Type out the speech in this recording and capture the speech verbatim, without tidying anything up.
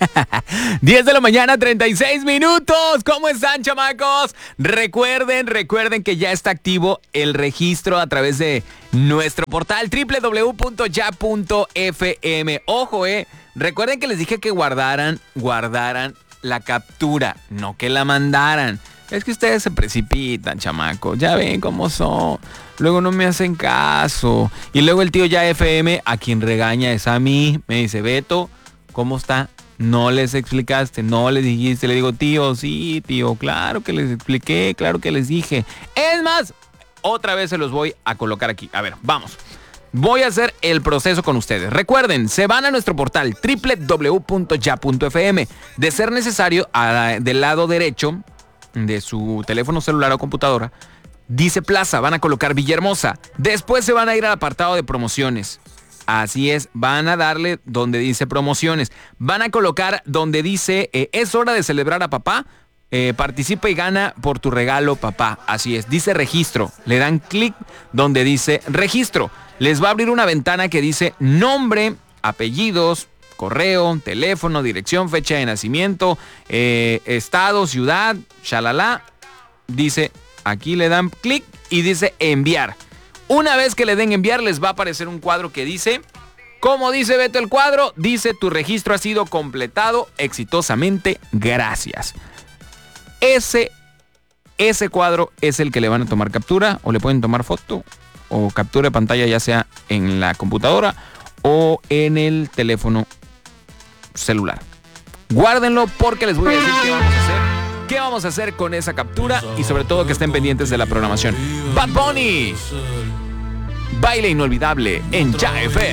diez de la mañana, treinta y seis minutos. ¿Cómo están, chamacos? Recuerden, recuerden que ya está activo el registro a través de nuestro portal doble u doble u doble u punto ya punto efe eme. Ojo, eh. Recuerden que les dije que guardaran, guardaran la captura, no que la mandaran. Es que ustedes se precipitan, chamacos. Ya ven cómo son. Luego no me hacen caso. Y luego el tío ya efe eme, a quien regaña es a mí. Me dice, Beto, ¿cómo está? No les explicaste, no les dijiste. Le digo, tío, sí, tío, claro que les expliqué, claro que les dije. Es más, otra vez se los voy a colocar aquí. A ver, vamos. Voy a hacer el proceso con ustedes. Recuerden, se van a nuestro portal doble u doble u doble u punto ya punto efe eme. De ser necesario, a la, del lado derecho de su teléfono celular o computadora, dice Plaza, van a colocar Villahermosa. Después se van a ir al apartado de promociones. Así es, van a darle donde dice promociones. Van a colocar donde dice, eh, es hora de celebrar a papá. Eh, participa y gana por tu regalo, papá. Así es, dice registro. Le dan clic donde dice registro. Les va a abrir una ventana que dice nombre, apellidos, correo, teléfono, dirección, fecha de nacimiento, eh, estado, ciudad, shalala. Dice, aquí le dan clic y dice enviar. Una vez que le den enviar, les va a aparecer un cuadro que dice, ¿cómo dice Beto el cuadro? Dice, tu registro ha sido completado exitosamente, gracias. Ese, ese cuadro es el que le van a tomar captura, o le pueden tomar foto, o captura de pantalla, ya sea en la computadora o en el teléfono celular. Guárdenlo porque les voy a decir qué vamos a hacer. ¿Qué vamos a hacer con esa captura? Y sobre todo que estén pendientes de la programación. Bad Bunny. Baile inolvidable en Ya F M.